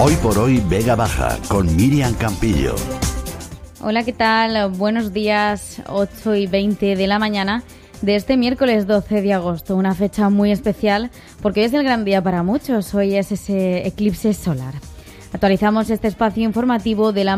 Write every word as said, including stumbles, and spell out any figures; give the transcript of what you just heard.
Hoy por hoy Vega Baja con Miriam Campillo. Hola, ¿qué tal? Buenos días, ocho y veinte de la mañana de este miércoles doce de agosto, una fecha muy especial porque hoy es el gran día para muchos, hoy es ese eclipse solar. Actualizamos este espacio informativo de la